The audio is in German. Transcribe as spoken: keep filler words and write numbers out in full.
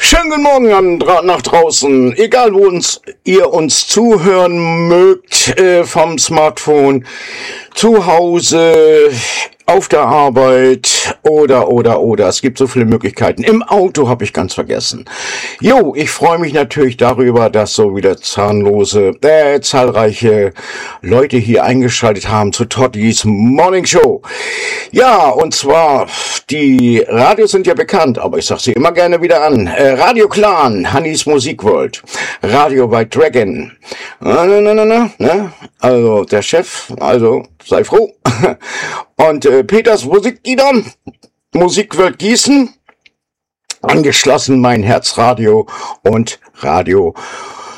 Schönen guten Morgen an, dra- nach draußen, egal wo uns, ihr uns zuhören mögt, äh, vom Smartphone, zu Hause, auf der Arbeit oder, oder, oder. Es gibt so viele Möglichkeiten. Im Auto habe ich ganz vergessen. Jo, ich freue mich natürlich darüber, dass so wieder zahnlose, äh, zahlreiche Leute hier eingeschaltet haben zu Tottis Morning Show. Ja, und zwar, die Radios sind ja bekannt, aber ich sag sie immer gerne wieder an. Äh, Radio Clan, Hannis Musikworld, Radio by Dragon. Na, na, na, na, na, ne? Also der Chef, also sei froh. Und äh, Peters Musiklieder, Musikworld Gießen, angeschlossen mein Herzradio und Radio